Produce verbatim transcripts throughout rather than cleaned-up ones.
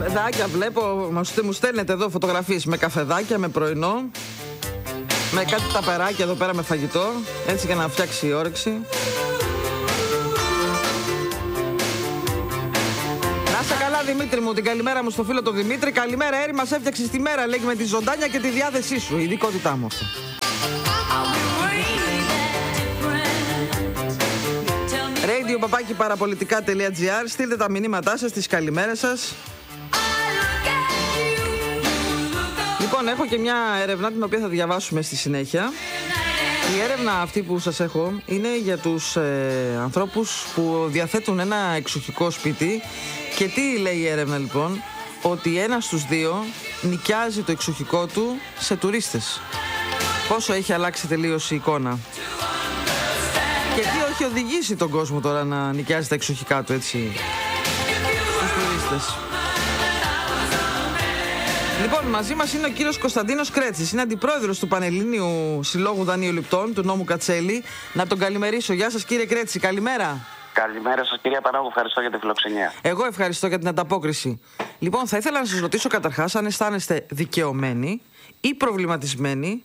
καφεδάκια βλέπω, μου στέλνετε εδώ φωτογραφίες με καφεδάκια, με πρωινό, με κάτι ταπεράκια εδώ πέρα με φαγητό, έτσι για να φτιάξει η όρεξη. Να σε καλά, Δημήτρη μου, την καλημέρα μου στο φίλο το Δημήτρη. Καλημέρα, Έρη, μας έφτιαξες τη μέρα, λέγει, με τη ζωντάνια και τη διάθεσή σου. Η ειδικότητά μου αυτή. radio παπάκι παραπολιτικά τελεία gr. Στείλτε τα μηνύματά σας, τις καλημέρες σας. Λοιπόν, έχω και μια έρευνα την οποία θα διαβάσουμε στη συνέχεια. Η έρευνα αυτή που σας έχω είναι για τους ε, ανθρώπους που διαθέτουν ένα εξοχικό σπίτι. Και τι λέει η έρευνα λοιπόν? Ότι ένας στους δύο νοικιάζει το εξοχικό του σε τουρίστες. Πόσο έχει αλλάξει τελείως η εικόνα. Και τι έχει οδηγήσει τον κόσμο τώρα να νοικιάζει τα εξοχικά του έτσι στους τουρίστες. Λοιπόν, μαζί μας είναι ο κύριος Κωνσταντίνος Κρέτσης. Είναι αντιπρόεδρος του Πανελληνίου Συλλόγου Δανειοληπτών του νόμου Κατσέλη. Να τον καλημερίσω. Γεια σας, κύριε Κρέτση, καλημέρα. Καλημέρα σας, κυρία Πανάγου, ευχαριστώ για τη φιλοξενία. Εγώ ευχαριστώ για την ανταπόκριση. Λοιπόν, θα ήθελα να σας ρωτήσω καταρχάς αν αισθάνεστε δικαιωμένοι ή προβληματισμένοι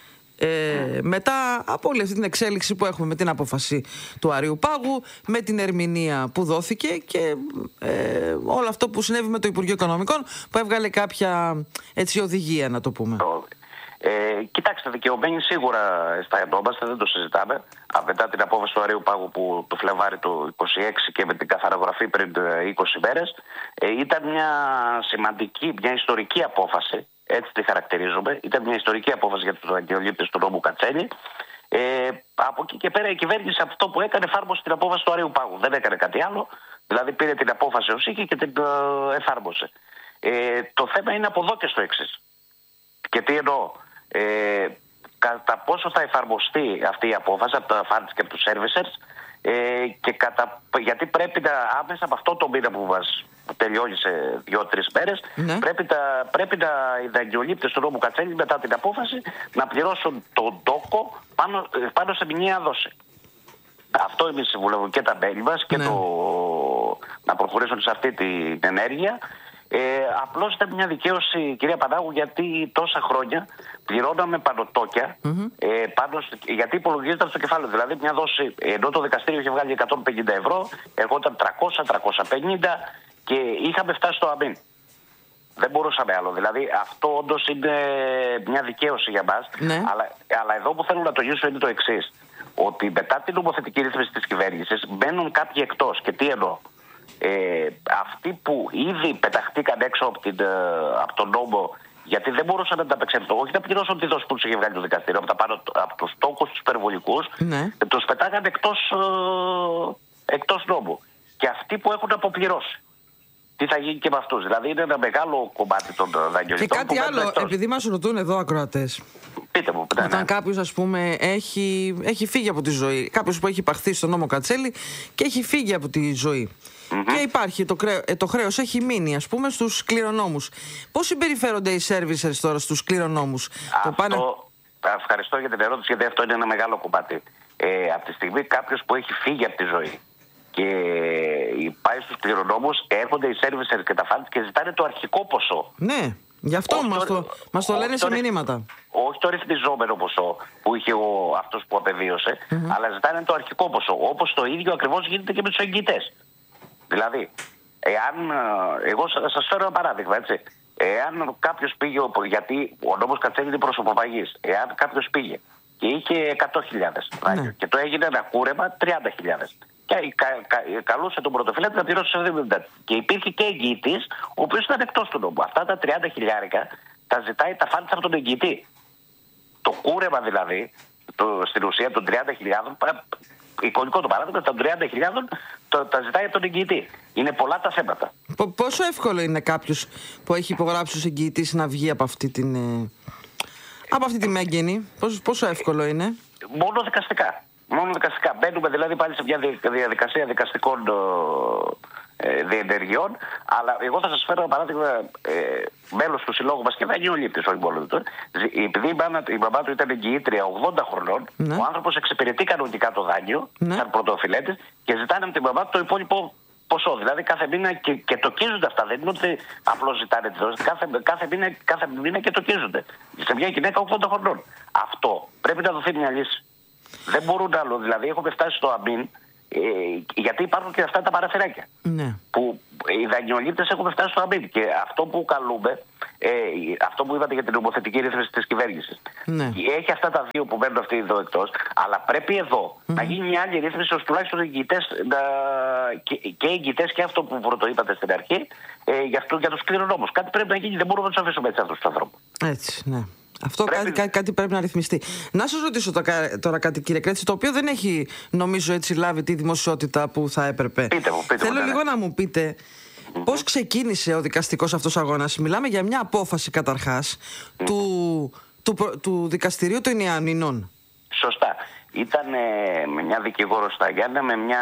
Ε, μετά από όλη αυτή την εξέλιξη που έχουμε με την απόφαση του Αρείου Πάγου, με την ερμηνεία που δόθηκε και ε, όλο αυτό που συνέβη με το Υπουργείο Οικονομικών που έβγαλε κάποια έτσι οδηγία, να το πούμε. Ε, κοιτάξτε, δικαιωμένοι σίγουρα αισθανόμαστε, δεν το συζητάμε. Μετά την απόφαση του Αρείου Πάγου που το Φλεβάρι του είκοσι έξι και με την καθαρογραφή πριν είκοσι μέρες, ε, ήταν μια σημαντική, μια ιστορική απόφαση. Έτσι τη χαρακτηρίζουμε. Ήταν μια ιστορική απόφαση για τους δανειολήπτες του νόμου Κατσέλη. Ε, από εκεί και πέρα η κυβέρνηση αυτό που έκανε, εφάρμοσε την απόφαση του Αρείου Πάγου. Δεν έκανε κάτι άλλο. Δηλαδή πήρε την απόφαση ως είχε και την ε, εφάρμοσε. Ε, το θέμα είναι από εδώ και στο εξής. Και τι εννοώ? Ε, κατά πόσο θα εφαρμοστεί αυτή η απόφαση από τα funds και από τους servicers, ε, και κατά, γιατί πρέπει να, άμεσα από αυτό το μήνα που μας που τελειώνει σε δύο-τρεις μέρες, ναι. πρέπει, τα, πρέπει να, οι δανειολήπτες του νόμου Κατσέλη μετά την απόφαση να πληρώσουν τον τόκο πάνω, πάνω σε μηνιαία δόση. Αυτό εμείς συμβουλεύουμε και τα μέλη μας και ναι. το, να προχωρήσουν σε αυτή την ενέργεια. Ε, απλώς ήταν μια δικαίωση, κυρία Πανάγου, γιατί τόσα χρόνια πληρώναμε πανωτόκια, mm-hmm. ε, πάνω, γιατί υπολογίζονταν στο κεφάλαιο. Δηλαδή μια δόση, ενώ το δικαστήριο είχε βγάλει εκατόν πενήντα ευρώ, εργόταν τριακόσια με τριακόσια πενήντα και είχαμε φτάσει στο αμήν. Δεν μπορούσαμε άλλο. Δηλαδή αυτό όντως είναι μια δικαίωση για μας. Ναι. Αλλά, αλλά εδώ που θέλω να τονίσω είναι το εξής. Ότι μετά την νομοθετική ρύθμιση της κυβέρνησης μπαίνουν κάποιοι εκτός. Και τι εννοώ? Ε, αυτοί που ήδη πεταχτήκαν έξω από, την, από τον νόμο, γιατί δεν μπορούσαν να ανταπεξέλθουν, όχι να πληρώσουν τη δόση που τους είχε βγάλει το δικαστήριο, από, τα πάνω, από τους τόκους τους υπερβολικούς, ναι. τους πετάγαν εκτός, ε, εκτός νόμου. Και αυτοί που έχουν αποπληρώσει, τι θα γίνει και με αυτούς? Δηλαδή είναι ένα μεγάλο κομμάτι των δανειοληπτών. Και κάτι άλλο, επειδή μας ρωτούν εδώ ακροατές. Πείτε μου, πείτε, όταν ναι. κάποιος, ας πούμε, έχει, έχει φύγει από τη ζωή, κάποιος που έχει υπαχθεί στον νόμο Κατσέλη και έχει φύγει από τη ζωή. Mm-hmm. Και υπάρχει το, κρέ, το χρέος έχει μείνει, ας πούμε, στους κληρονόμους. Πώς συμπεριφέρονται οι servicers τώρα στους κληρονόμους? Αυτό, το πάνε... Ευχαριστώ για την ερώτηση, γιατί αυτό είναι ένα μεγάλο κομμάτι. Ε, από τη στιγμή κάποιος που έχει φύγει από τη ζωή και πάει στους κληρονόμους, έρχονται οι servicers και τα funds και ζητάνε το αρχικό ποσό. Ναι, γι' αυτό μας το, μας το λένε σε μηνύματα. Όχι το ρυθμιζόμενο ποσό που είχε ο, αυτός που απεβίωσε, mm-hmm. αλλά ζητάνε το αρχικό ποσό. Όπως το ίδιο ακριβώς γίνεται και με τους εγγυητές. Δηλαδή, εάν, εγώ σας φέρω ένα παράδειγμα, έτσι. Εάν κάποιος πήγε, γιατί ο νόμος Κατσέλη είναι προσωποπαγής, εάν κάποιος πήγε και είχε εκατό χιλιάδες ναι. και το έγινε ένα κούρεμα τριάντα χιλιάδες και κα, κα, καλούσε τον πρωτοφυλάτη να πληρώσει εβδομήντα. Και υπήρχε και εγγυητής, ο οποίος ήταν εκτός του νόμου. Αυτά τα τριάντα χιλιάρικα τα ζητάει τα φάντσα από τον εγγυητή. Το κούρεμα δηλαδή, το, στην ουσία των τριάντα χιλιάδων, εικονικό το παράδειγμα, των τριάντα χιλιάδων το, τα ζητάει από τον εγγυητή. Είναι πολλά τα θέματα. Π- πόσο εύκολο είναι κάποιος που έχει υπογράψει ως εγγυητής να βγει από αυτή την, ε, από αυτή τη μέγενη? Πόσο, πόσο εύκολο είναι? Μόνο δικαστικά. Μόνο δικαστικά. Μπαίνουμε δηλαδή πάλι σε μια διαδικασία δικαστικών ε, διενεργειών. Αλλά εγώ θα σας φέρω ένα παράδειγμα, ε, μέλος του συλλόγου μας και δανειολήπτης, όχι μόνο του. Επειδή η μάνα, η μαμά του ήταν εγγυήτρια ογδόντα χρονών, ναι. ο άνθρωπος εξυπηρετεί κανονικά το δάνειο, ναι. σαν πρωτοφυλέτης, και ζητάνε από την μαμά του το υπόλοιπο ποσό. Δηλαδή κάθε μήνα και, και τοκίζονται αυτά. Δεν είναι ότι απλώς ζητάνε τη δόση. Κάθε, κάθε, μήνα, κάθε μήνα και τοκίζονται. Σε μια γυναίκα ογδόντα χρονών. Αυτό πρέπει να δοθεί μια λύση. Δεν μπορούν άλλο. Δηλαδή έχουμε φτάσει στο αμήν. Ε, γιατί υπάρχουν και αυτά τα παραθυράκια. Ναι. Που οι δανειολήπτες έχουμε φτάσει στο αμήν. Και αυτό που καλούμε, ε, αυτό που είπατε για την νομοθετική ρύθμιση της κυβέρνησης, ναι. έχει αυτά τα δύο που μένουν αυτοί εδώ εκτός, αλλά πρέπει εδώ mm. να γίνει μια άλλη ρύθμιση ώστε τουλάχιστον οι εγγυητές, να, και, και οι εγγυητές και αυτό που πρωτοείπατε στην αρχή, ε, για, αυτό, για τους κληρονόμους. Κάτι πρέπει να γίνει, δεν μπορούμε να τους αφήσουμε έτσι αυτούς τους ανθρώπους. Έτσι, ναι. Αυτό πρέπει... κάτι, κάτι πρέπει να ρυθμιστεί. Να σας ρωτήσω τώρα κάτι, κύριε Κρέτση, το οποίο δεν έχει, νομίζω, έτσι λάβει τη δημοσιότητα που θα έπρεπε. Πείτε μου, πείτε Θέλω μου, λίγο ναι. να μου πείτε mm-hmm. πώς ξεκίνησε ο δικαστικός αυτός αγώνας. Μιλάμε για μια απόφαση καταρχάς mm-hmm. του, του, του, του δικαστηρίου των Ιαννινών. Σωστά. Ήταν ε, με μια δικηγόρο στα Γιάννα, με μια,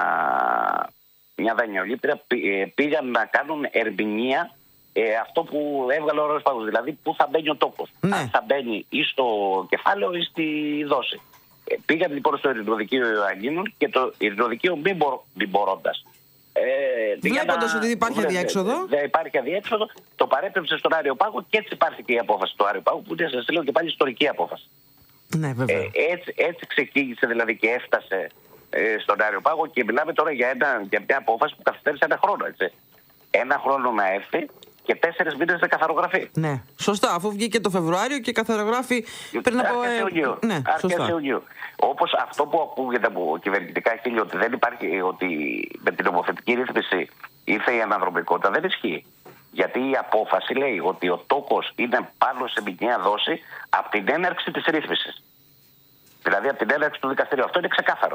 μια δανειολήπτρια, πήγαν να κάνουν ερμηνεία. Ε, αυτό που έβγαλε ο Ωραίος Πάγος, δηλαδή πού θα μπαίνει ο τόκος. Ναι. Αν θα μπαίνει ή στο κεφάλαιο ή στη δόση. Ε, πήγαν λοιπόν στο Ειρηνοδικείο Ιωαννίνων και το Ειρηνοδικείο μη, μπορώ, μη μπορώντας. Ε, Βλέποντας ότι υπάρχει βρε, αδιέξοδο. Δεν υπάρχει αδιέξοδο, το παρέπεμψε στον Άριο Πάγο και έτσι υπάρχει και η απόφαση του Άριου Πάγου, που είναι, σας λέω και πάλι, ιστορική απόφαση. Ναι, βέβαια. Ε, έτσι, έτσι ξεκίνησε δηλαδή και έφτασε ε, στον Άριο Πάγο και μιλάμε τώρα για, ένα, για μια απόφαση που καθυστέρησε ένα χρόνο. Έτσι. Ένα χρόνο να έρθει. Και τέσσερις μήνες να καθαρογραφεί. Ναι, σωστά. Αφού βγήκε το Φεβρουάριο και καθαρογράφει πριν από. Αρχές Ιουνίου. Ναι, Αρχές Ιουνίου. Όπως αυτό που ακούγεται από κυβερνητικά χείλη, ότι δεν υπάρχει, ότι με την νομοθετική ρύθμιση ήρθε η αναδρομικότητα, δεν ισχύει. Γιατί η απόφαση λέει ότι ο τόκος είναι πάνω σε μηνιαία δόση από την έναρξη της ρύθμισης. Δηλαδή από την έναρξη του δικαστηρίου. Αυτό είναι ξεκάθαρο.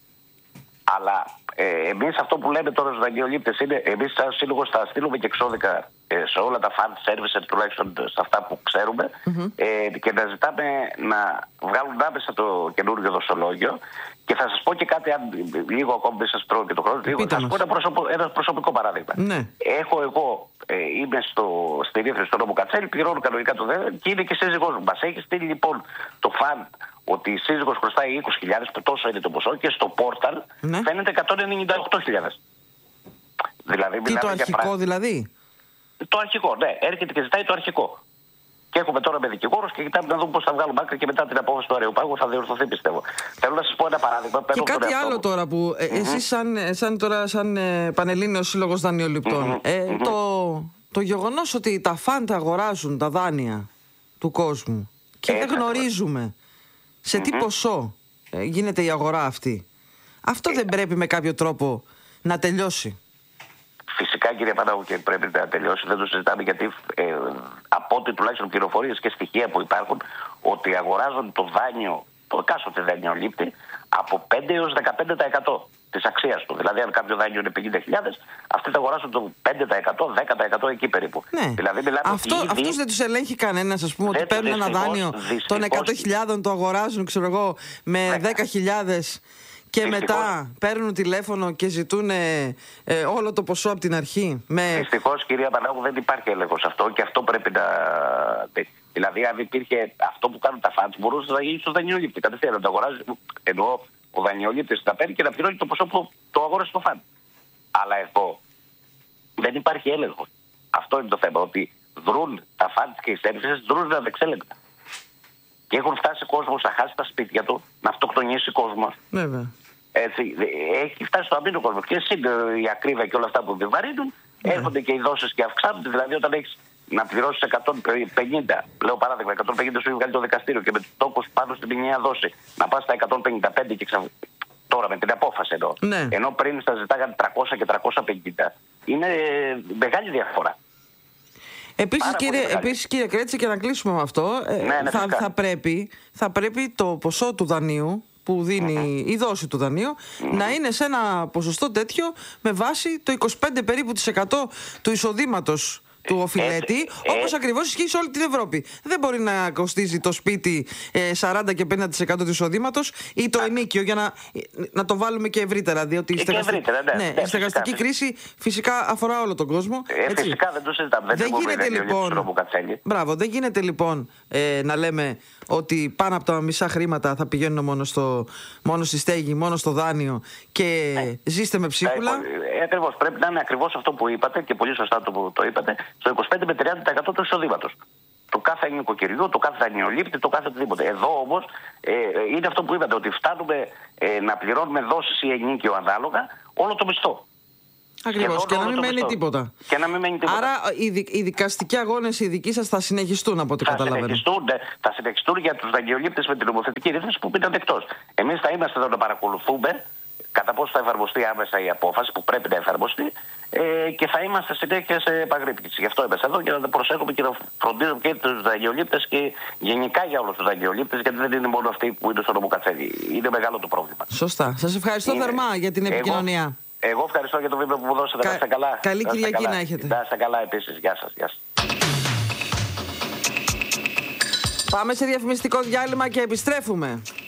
Αλλά ε, εμείς αυτό που λέμε τώρα στους δανειολήπτες είναι, εμείς σαν σύλλογος θα στείλουμε και εξώδικα ε, σε όλα τα fund services, τουλάχιστον σε αυτά που ξέρουμε, mm-hmm. ε, και να ζητάμε να βγάλουν άμεσα το καινούργιο δοσολόγιο. Και θα σας πω και κάτι, αν λίγο ακόμη δεν σας τρώω και το χρόνο, λίγο, θα σας πω ένα, προσωπο, ένα προσωπικό παράδειγμα. Ναι. Έχω εγώ, ε, είμαι στο, στη ρύθμιση του νόμου Κατσέλη, πληρώνω κανονικά το δέον και είναι και σύζυγός μου. Μας έχει στείλει λοιπόν το fund ότι η σύζυγος χρωστάει είκοσι χιλιάδες, που τόσο είναι το ποσό, και στο πόρταλ ναι. φαίνεται εκατόν ενενήντα οκτώ χιλιάδες. Δηλαδή, τι το αρχικό για... δηλαδή? Το αρχικό, ναι. Έρχεται και ζητάει το αρχικό. Και έχουμε τώρα με δικηγόρους και κοιτάμε να δούμε πώς θα βγάλουμε άκρη και μετά την απόφαση του Αριοπάγου θα διορθωθεί, πιστεύω. Θέλω να σας πω ένα παράδειγμα. Και κάτι άλλο μου. τώρα που ε, mm-hmm. εσείς σαν, σαν, τώρα, σαν ε, Πανελλήνιος Σύλλογος Δανειοληπτών, mm-hmm. ε, mm-hmm. το, το γεγονός ότι τα φαντ αγοράζουν τα δάνεια του κόσμου και ε, δεν γνωρίζουμε σε τι mm-hmm. ποσό ε, γίνεται η αγορά αυτή, αυτό ε, δεν πρέπει με κάποιο τρόπο να τελειώσει? Φυσικά, κύριε Πανάγου, και πρέπει να τελειώσει. Δεν το συζητάμε, γιατί ε, από ό,τι τουλάχιστον πληροφορίες και στοιχεία που υπάρχουν, ότι αγοράζουν το δάνειο, το εκάστοτε δανειολήπτη, από πέντε έως δεκαπέντε τοις εκατό της αξίας του. Δηλαδή, αν κάποιο δάνειο είναι πενήντα χιλιάδες, αυτοί θα αγοράσουν το πέντε τοις εκατό, δέκα τοις εκατό εκεί περίπου. Ναι. Δηλαδή, Αυτό, ήδη... Αυτούς δεν τους ελέγχει κανένας, ας πούμε, ότι παίρνουν ένα δάνειο των εκατό χιλιάδων, το αγοράζουν, ξέρω εγώ, με ναι. δέκα χιλιάδες. Και δυστυχώς, μετά παίρνουν τηλέφωνο και ζητούν ε, ε, όλο το ποσό από την αρχή. Με... Δυστυχώς, κυρία Πανάγου, δεν υπάρχει έλεγχος αυτό και αυτό πρέπει να. Δηλαδή, αν υπήρχε αυτό που κάνουν τα φαντ, μπορούσε να γίνει στο δανειολήπτη. Κατευθείαν να το αγοράζει. Ενώ ο δανειολήπτης να παίρνει και να πληρώνει το ποσό που το αγόρασε το φαντ. Αλλά εδώ δεν υπάρχει έλεγχος. Αυτό είναι το θέμα. Ότι δρούν τα φαντ και οι services, δρούν ανεξέλεγκτα. Και έχουν φτάσει κόσμος να χάσει τα σπίτια του, να αυτοκτονήσει κόσμος. Βέβαια. Έτσι, έχει φτάσει στο αμήνο κόσμο. Και εσύ η ακρίβεια και όλα αυτά που επιβαρύνουν, yeah. έρχονται και οι δόσεις και αυξάνονται. Δηλαδή, όταν έχεις να πληρώσεις εκατόν πενήντα, λέω παράδειγμα, εκατόν πενήντα σου έχει βγάλει το δικαστήριο και με τους τόκους πάνω στην ποινιαία δόση να πας στα εκατόν πενήντα πέντε και ξαφ... τώρα με την απόφαση εδώ. Yeah. Ενώ πριν στα ζητάγανε τριακόσια και τριακόσια πενήντα, είναι μεγάλη διαφορά. Επίσης κύριε, επίσης, κύριε Κρέτση, και να κλείσουμε με αυτό, ε, ναι, ναι, θα, θα, πρέπει, θα πρέπει το ποσό του δανείου που δίνει mm-hmm. η δόση του δανείου mm-hmm. να είναι σε ένα ποσοστό τέτοιο με βάση το είκοσι πέντε περίπου της εκατό του εισοδήματος του οφειλέτη, ε, όπως ε, ακριβώς ισχύει σε όλη την Ευρώπη. Δεν μπορεί να κοστίζει το σπίτι ε, σαράντα και πενήντα τοις εκατό του εισοδήματος ή το ενίκιο, για να, να το βάλουμε και ευρύτερα. Διότι η στεγαστική, ευρύτερα, ναι, ναι, ναι, η στεγαστική φυσικά, κρίση φυσικά αφορά όλο τον κόσμο. Ε, φυσικά δεν το συζητάμε. Δεν, δεν γίνεται λοιπόν. Μπράβο, δεν γίνεται λοιπόν ε, να λέμε ότι πάνω από τα μισά χρήματα θα πηγαίνουν μόνο, στο, μόνο στη στέγη, μόνο στο δάνειο και ναι. ζήστε με ψίχουλα. Ε, ακριβώς. Πρέπει να είναι ακριβώς αυτό που είπατε και πολύ σωστά το, το είπατε, στο είκοσι πέντε με τριάντα τοις εκατό του εισοδήματος. Το κάθε νοικοκυριού, το κάθε δανειολήπτη, το κάθε οτιδήποτε. Εδώ όμως ε, είναι αυτό που είπατε, ότι φτάνουμε ε, να πληρώνουμε δόσεις ή ενίκιο ανάλογα όλο το μισθό. Ακριβώς, και να μην μένει τίποτα. Και να μην μένει τίποτα. Άρα οι, δι, οι δικαστικοί αγώνες οι δικοί σας θα συνεχιστούν από ό,τι καταλαβαίνω. Συνεχιστούν, θα συνεχιστούν για τους δανειολήπτες με την νομοθετική ρύθμιση που πήραν εκτός. Εμείς θα είμαστε εδώ να παρακολουθούμε κατά πόσο θα εφαρμοστεί άμεσα η απόφαση που πρέπει να εφαρμοστεί ε, και θα είμαστε συνέχεια σε επαγρύπνηση. Γι' αυτό είμαστε εδώ και να προσέχουμε και να φροντίζουμε και τους δανειολήπτες και γενικά για όλους τους δανειολήπτες, γιατί δεν είναι μόνο αυτοί που είναι στο νομοκατσέλι. Είναι μεγάλο το πρόβλημα. Σωστά. Σας ευχαριστώ είναι... θερμά για την επικοινωνία. Εγώ... Εγώ ευχαριστώ για το βίντεο που μου δώσατε. Κα... Να είστε καλά. Καλή να Κυριακή καλά. να έχετε. Να είστε καλά επίσης. Γεια σας. Γεια σας. Πάμε σε διαφημιστικό διάλειμμα και επιστρέφουμε.